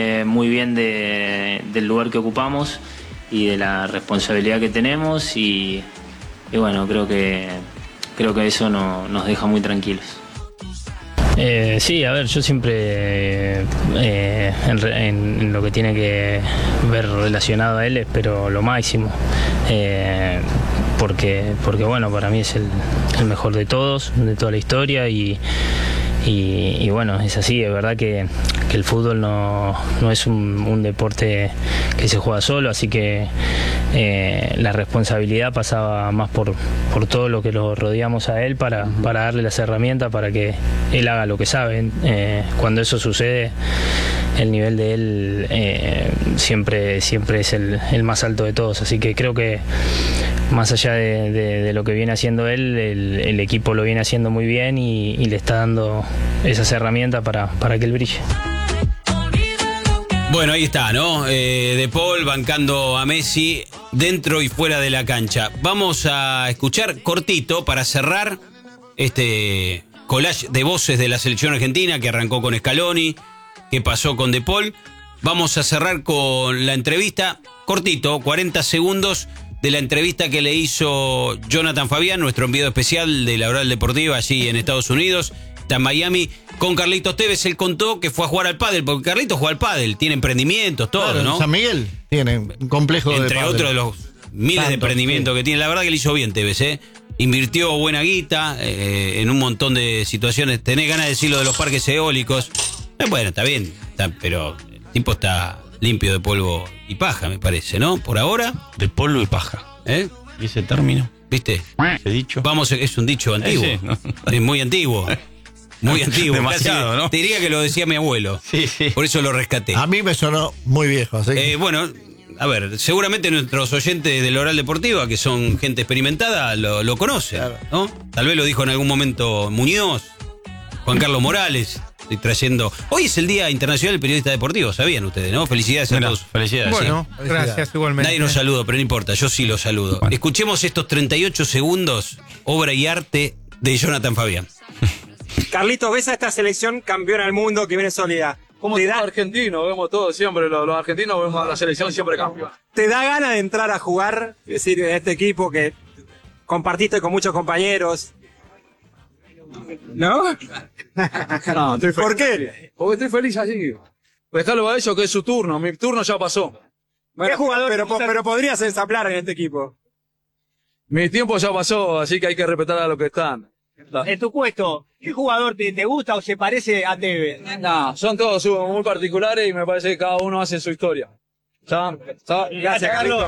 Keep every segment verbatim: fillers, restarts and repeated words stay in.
eh, muy bien de, del lugar que ocupamos y de la responsabilidad que tenemos y, y bueno, creo que, creo que eso no, nos deja muy tranquilos. Eh, sí, a ver, yo siempre eh, en, en, en lo que tiene que ver relacionado a él espero lo máximo, eh, porque, porque bueno, para mí es el, el mejor de todos, de toda la historia y, y, y bueno, es así, es verdad que, que el fútbol no, no es un, un deporte que se juega solo, así que eh, la responsabilidad pasaba más por, por todo lo que lo rodeamos a él para, para darle las herramientas para que él haga lo que sabe. Eh, cuando eso sucede, el nivel de él eh, siempre, siempre es el, el más alto de todos, así que creo que más allá de, de, de lo que viene haciendo él, el, el equipo lo viene haciendo muy bien y, y le está dando esas herramientas para, para que él brille. Bueno, ahí está, ¿no? Eh, De Paul bancando a Messi dentro y fuera de la cancha. Vamos a escuchar cortito para cerrar este collage de voces de la selección argentina que arrancó con Scaloni, que pasó con De Paul. Vamos a cerrar con la entrevista, cortito, cuarenta segundos de la entrevista que le hizo Jonathan Fabián, nuestro enviado especial de la Oral Deportiva allí en Estados Unidos, está en Miami, con Carlitos Tevez. Él contó que fue a jugar al pádel, porque Carlitos juega al pádel, tiene emprendimientos, todo, claro, ¿no? San Miguel tiene un complejo Entre de pádel. otros de los miles Tanto, de emprendimientos sí. que tiene. La verdad que le hizo bien Tevez, ¿eh? Invirtió buena guita eh, en un montón de situaciones. Tenés ganas de decirlo de los parques eólicos. Eh, bueno, está bien, está, pero el tipo está limpio de polvo y paja, me parece, ¿no? Por ahora. De polvo y paja. ¿Eh? ¿Y ese término? ¿Viste? Ese dicho. Vamos, es un dicho antiguo. Eh, sí, ¿no? Es muy antiguo. Muy antiguo. Demasiado, casi, ¿no? Te diría que lo decía mi abuelo. Sí, sí. Por eso lo rescaté. A mí me sonó muy viejo. Así que... eh, bueno, a ver, seguramente nuestros oyentes del Oral Deportiva, que son gente experimentada, lo, lo conocen, claro. ¿no? Tal vez lo dijo en algún momento Muñoz, Juan Carlos Morales. Estoy trayendo. Hoy es el Día Internacional del Periodista Deportivo, sabían ustedes, ¿no? Felicidades bueno, a todos. Felicidades. Bueno, sí. Gracias igualmente. Nadie nos saluda, pero no importa, yo sí los saludo. Bueno. Escuchemos estos treinta y ocho segundos, obra y arte de Jonathan Fabián. Carlitos, ¿ves a esta selección campeona del mundo que viene sólida? Como da... argentinos, vemos todo siempre, los, los argentinos vemos a la selección siempre campeona. ¿Te da ganas de entrar a jugar? Es decir, en este equipo que compartiste con muchos compañeros. ¿No? No, estoy ¿Por qué? Porque estoy feliz así. Dejarlo a ellos que es su turno, mi turno ya pasó. Bueno, jugador, pero, pero podrías ensaplar en este equipo. Mi tiempo ya pasó, así que hay que respetar a los que están. En tu puesto, ¿qué jugador te, te gusta o se parece a Tevez? No, son todos muy particulares y me parece que cada uno hace su historia. ¿Ya? ¿Ya? Gracias, Carlitos.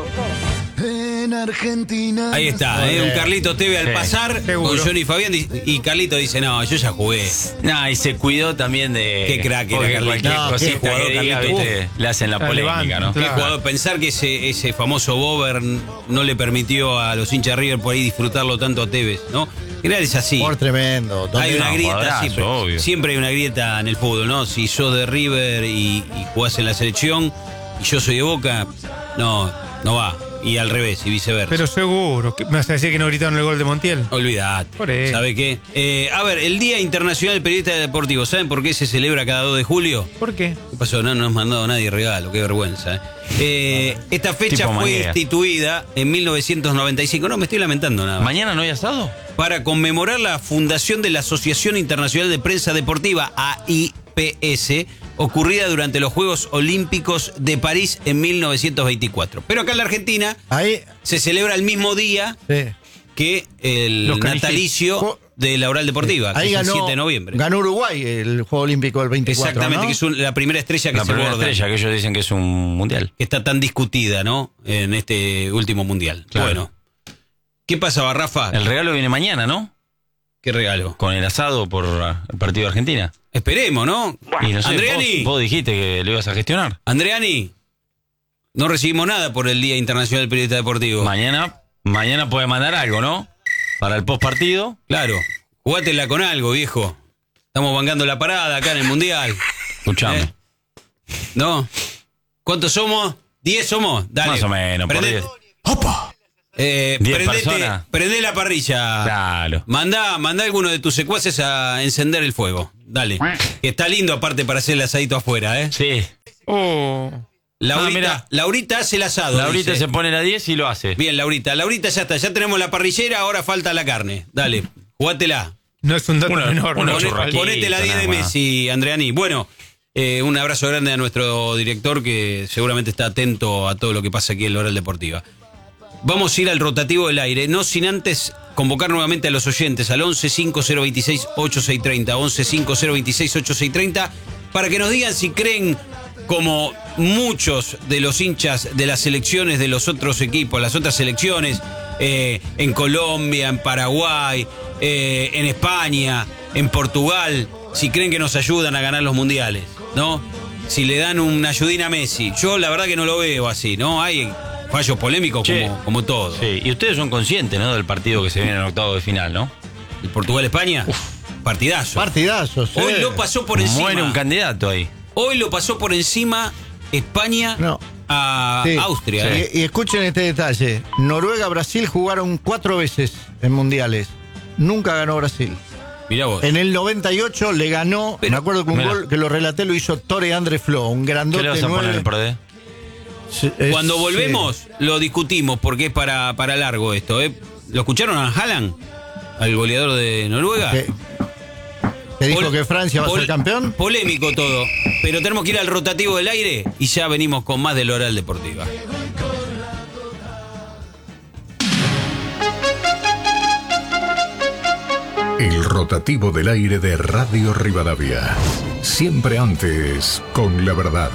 En Argentina. Ahí está, ¿eh? Un Carlito Tevez al sí, pasar seguro. con Johnny Fabián y Carlito dice, no, yo ya jugué. No, y se cuidó también de... Qué crack era Carlito. Cualquier No, cosita jugador, que diga, Carlito. viste, le hacen la polémica, ¿no? Qué Claro. jugador, pensar que ese, ese famoso Bober no le permitió a los hinchas River por ahí disfrutarlo tanto a Tevez, ¿no? Era es así. Por tremendo. Hay una no, grieta jugadorazo, siempre, obvio. siempre hay una grieta en el fútbol, ¿no? Si sos de River y, y jugás en la selección y yo soy de Boca, no, no va. Y al revés, y viceversa. Pero seguro. ¿Me vas a decir que no gritaron el gol de Montiel? Olvidate. Por eso. ¿Sabe qué? Eh, a ver, el Día Internacional del Periodista Deportivo, ¿saben por qué se celebra cada dos de julio? ¿Por qué? ¿Qué pasó? No nos ha mandado nadie regalo, qué vergüenza. ¿eh? Eh, esta fecha Tipo fue manguera. instituida en mil novecientos noventa y cinco. No, me estoy lamentando nada más. ¿Mañana no hay asado? Para conmemorar la fundación de la Asociación Internacional de Prensa Deportiva, A I P S, ocurrida durante los Juegos Olímpicos de París en mil novecientos veinticuatro. Pero acá en la Argentina Ahí, se celebra el mismo día sí. que el Los natalicio Jo- de la Oral Deportiva, Ahí que es el ganó, siete de noviembre. ganó Uruguay el Juego Olímpico del veinticuatro. Exactamente, ¿no? que es un- la primera estrella que La se primera borda, estrella, que ellos dicen que es un mundial. que está tan discutida, ¿no? En este último mundial. Claro. Bueno, ¿qué pasaba, Rafa? El regalo viene mañana, ¿no? ¿Qué regalo? Con el asado por ah, el partido de Argentina. Esperemos, ¿no? Y no sé, Andreani. vos, vos dijiste que lo ibas a gestionar. Andreani, no recibimos nada por el Día Internacional del Periodista Deportivo. Mañana, mañana puede mandar algo, ¿no? Para el post partido. Claro, jugátela con algo, viejo. Estamos bancando la parada acá en el Mundial. Escuchame. ¿Eh? ¿No? ¿Cuántos somos? ¿Diez somos? Dale. Más o menos, por Prende- diez. ¡Opa! Eh, diez prendete, personas. prendé la parrilla. Claro. Mandá, mandá a alguno de tus secuaces a encender el fuego. Dale. Que está lindo aparte para hacer el asadito afuera, ¿eh? Sí. Oh. Laurita, Ah, mirá. Laurita hace el asado. Laurita dice. se pone la diez y lo hace. Bien, Laurita. Laurita ya está. Ya tenemos la parrillera, ahora falta la carne. Dale, jugátela. No es un dato Una- menor. una ¿no? Poné- churrasquita, Ponete la diez de nada más. Messi, Andreani. Bueno, eh, un abrazo grande a nuestro director que seguramente está atento a todo lo que pasa aquí en la Oral Deportiva. Vamos a ir al rotativo del aire, no sin antes convocar nuevamente a los oyentes al once cinco cero veintiséis ochenta y seis treinta, once cinco cero veintiséis ochenta y seis treinta, para que nos digan si creen, como muchos de los hinchas de las selecciones de los otros equipos, las otras selecciones, eh, en Colombia, en Paraguay, eh, en España, en Portugal, si creen que nos ayudan a ganar los mundiales, ¿no? Si le dan una ayudín a Messi. Yo la verdad que no lo veo así, ¿no? Hay fallos polémicos Che. como, como todo. Sí, y ustedes son conscientes, ¿no? Del partido que se viene en octavo de final, ¿no? El Portugal-España, partidazo. Partidazos. Hoy eh. lo pasó por encima. Muere un candidato ahí. Hoy lo pasó por encima España No. a Sí. Austria. ¿eh? Y, y escuchen este detalle. Noruega-Brasil jugaron cuatro veces en mundiales. Nunca ganó Brasil. Mirá vos. En el noventa y ocho le ganó, Pero- me acuerdo que un Mirá. gol que lo relaté lo hizo Tore Andre Flo, un ¿Qué grandote le vas a poner nueve. el Prodé? Sí, es- Cuando volvemos, sí. lo discutimos porque es para, para largo esto. ¿eh? ¿Lo escucharon a Haaland? Al goleador de Noruega. ¿Qué? ¿Te dijo Pol- que Francia va a pol- ser campeón? Polémico todo. Pero tenemos que ir al rotativo del aire y ya venimos con más del Oral Deportiva. El rotativo del aire de Radio Rivadavia. Siempre antes, con la verdad.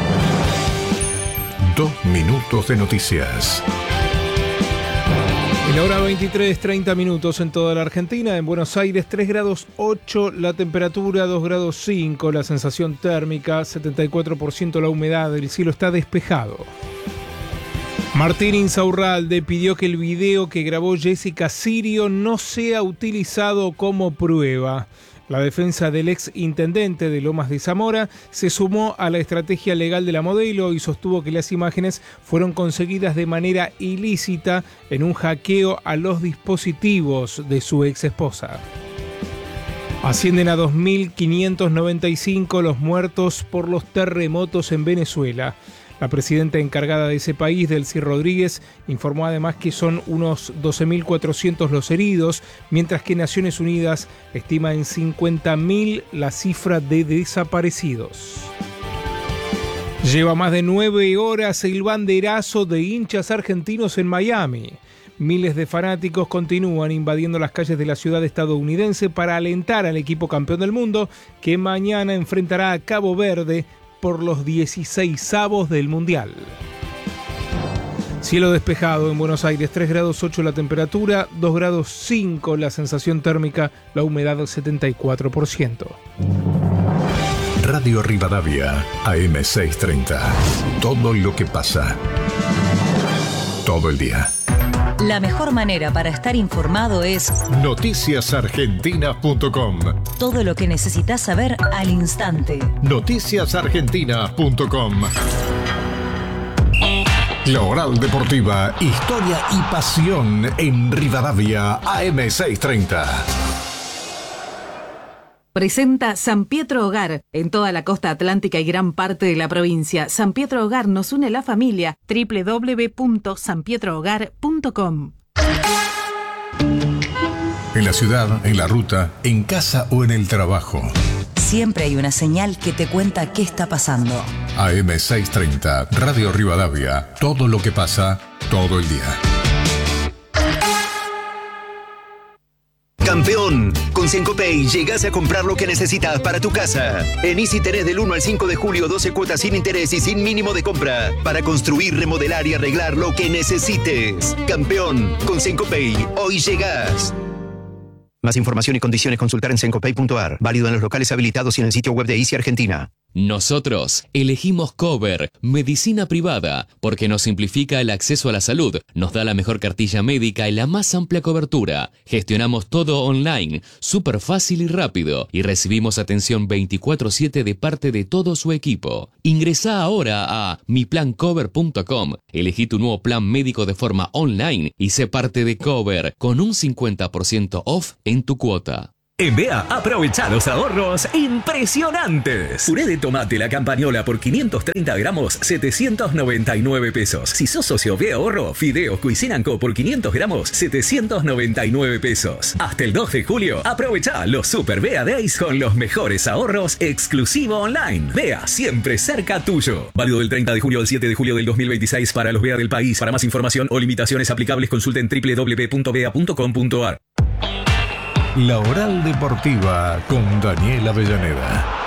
Dos minutos de noticias. En la hora veintitrés, treinta minutos en toda la Argentina. En Buenos Aires, tres grados ocho la temperatura, dos grados cinco la sensación térmica, setenta y cuatro por ciento la humedad, el cielo está despejado. Martín Insaurralde pidió que el video que grabó Jessica Sirio no sea utilizado como prueba. La defensa del ex intendente de Lomas de Zamora se sumó a la estrategia legal de la modelo y sostuvo que las imágenes fueron conseguidas de manera ilícita en un hackeo a los dispositivos de su ex esposa. Ascienden a dos mil quinientos noventa y cinco los muertos por los terremotos en Venezuela. La presidenta encargada de ese país, Delcy Rodríguez, informó además que son unos doce mil cuatrocientos los heridos, mientras que Naciones Unidas estima en cincuenta mil la cifra de desaparecidos. Lleva más de nueve horas el banderazo de hinchas argentinos en Miami. Miles de fanáticos continúan invadiendo las calles de la ciudad estadounidense para alentar al equipo campeón del mundo, que mañana enfrentará a Cabo Verde por los dieciseisavos del Mundial. Cielo despejado en Buenos Aires, tres grados ocho la temperatura, dos grados cinco la sensación térmica, la humedad setenta y cuatro por ciento. Radio Rivadavia, A M seiscientos treinta. Todo lo que pasa. Todo el día. La mejor manera para estar informado es noticias argentinas punto com. todo lo que necesitas saber al instante. noticias argentinas punto com. La Oral Deportiva, historia y pasión en Rivadavia, A M seiscientos treinta. Presenta San Pietro Hogar, en toda la costa atlántica y gran parte de la provincia. San Pietro Hogar nos une la familia. doble u doble u doble u punto san pietro hogar punto com. En la ciudad, en la ruta, en casa o en el trabajo. Siempre hay una señal que te cuenta qué está pasando. A M seiscientos treinta, Radio Rivadavia, todo lo que pasa, todo el día. Campeón, con Cencopay llegás a comprar lo que necesitas para tu casa. En Easy tenés del uno al cinco de julio doce cuotas sin interés y sin mínimo de compra para construir, remodelar y arreglar lo que necesites. Campeón, con Cencopay, hoy llegás. Más información y condiciones consultar en cencopay punto ar. Válido en los locales habilitados y en el sitio web de Easy Argentina. Nosotros elegimos Cover, medicina privada, porque nos simplifica el acceso a la salud, nos da la mejor cartilla médica y la más amplia cobertura. Gestionamos todo online, súper fácil y rápido, y recibimos atención veinticuatro siete de parte de todo su equipo. Ingresá ahora a mi plan cover punto com, elegí tu nuevo plan médico de forma online y sé parte de Cover con un cincuenta por ciento off en tu cuota. En B E A, aprovecha los ahorros impresionantes. Puré de tomate La Campañola por quinientos treinta gramos, setecientos noventa y nueve pesos. Si sos socio B E A Ahorro, fideos Cuisine and Co por quinientos gramos, setecientos noventa y nueve pesos. Hasta el dos de julio, aprovecha los Super B E A Days con los mejores ahorros exclusivo online. B E A, siempre cerca tuyo. Válido del treinta de julio al siete de julio del dos mil veintiséis para los B E A del país. Para más información o limitaciones aplicables, consulten doble u doble u doble u punto bea punto com punto ar. La Oral Deportiva con Daniel Avellaneda.